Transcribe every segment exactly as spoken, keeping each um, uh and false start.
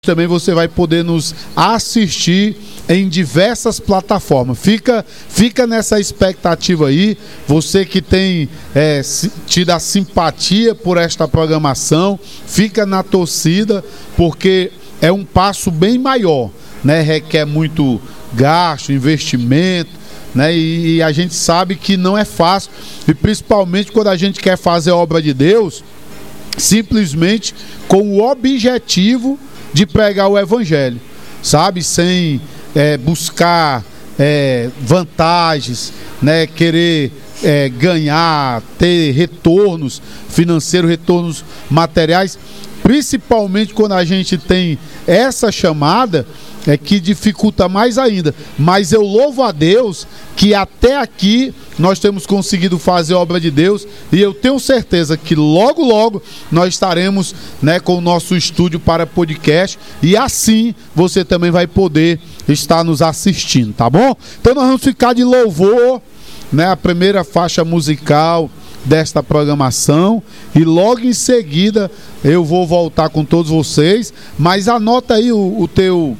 Também você vai poder nos assistir em diversas plataformas. Fica, fica nessa expectativa aí. Você que tem é, tido a simpatia por esta programação, fica na torcida, porque é um passo bem maior, né? Requer muito gasto, investimento, né? E, e a gente sabe que não é fácil, e principalmente quando a gente quer fazer a obra de Deus, simplesmente com o objetivo de pregar o evangelho, sabe? Sem é, buscar é, vantagens, né? Querer é, ganhar, ter retornos financeiros, retornos materiais, principalmente quando a gente tem essa chamada, é que dificulta mais ainda. Mas eu louvo a Deus que até aqui nós temos conseguido fazer a obra de Deus, e eu tenho certeza que logo logo nós estaremos, né, com o nosso estúdio para podcast, e assim você também vai poder estar nos assistindo, tá bom? Então nós vamos ficar de louvor, né, a primeira faixa musical desta programação, e logo em seguida eu vou voltar com todos vocês. Mas anota aí o, o teu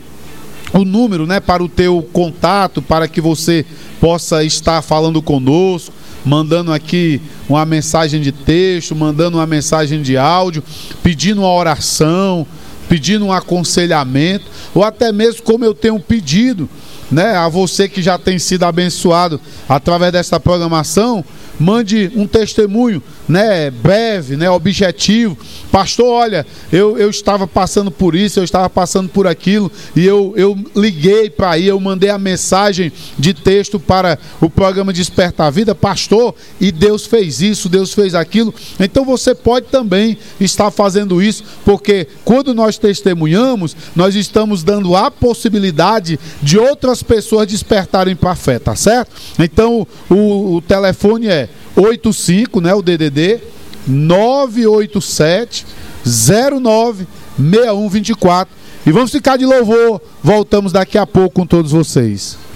o número, né, para o teu contato, para que você possa estar falando conosco, mandando aqui uma mensagem de texto, mandando uma mensagem de áudio, pedindo uma oração, pedindo um aconselhamento, ou até mesmo como eu tenho pedido, né, a você que já tem sido abençoado através dessa programação. Mande um testemunho, né, breve, né, objetivo. Pastor, olha, eu, eu estava passando por isso, eu estava passando por aquilo, e eu, eu liguei para aí, eu mandei a mensagem de texto para o programa Despertar a Vida, pastor, e Deus fez isso, Deus fez aquilo. Então você pode também estar fazendo isso, porque quando nós testemunhamos, nós estamos dando a possibilidade de outras pessoas despertarem para a fé, tá certo? Então o, o telefone é oito cinco, né, o D D D nove oito sete, zero nove, seis um dois quatro. E vamos ficar de louvor. Voltamos daqui a pouco com todos vocês.